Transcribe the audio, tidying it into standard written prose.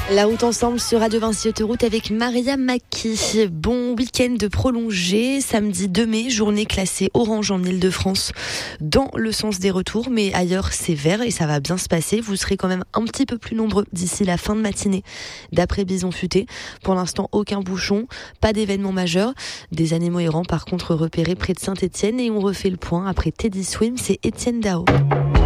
La route ensemble sur Radio Vinci Autoroute avec Maria Maki. Bon week-end prolongé, samedi 2 mai, journée classée orange en Ile-de-France dans le sens des retours, mais ailleurs c'est vert et ça va bien se passer. Vous serez quand même un petit peu plus nombreux d'ici la fin de matinée, d'après Bison Futé. Pour l'instant, aucun bouchon, pas d'événement majeur. Des animaux errants par contre repérés près de Saint-Étienne et on refait le point après Teddy Swim, c'est Étienne Dao.